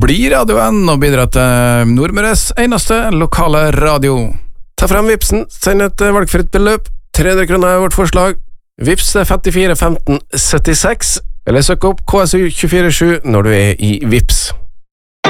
bli radioen og bidra til Nordmøres eneste lokale radio. Ta frem Vipsen, send et valgfritt beløp. 300 kroner er vårt forslag. Vips 54 15 76, eller søk opp KSU 247 når du er i Vips.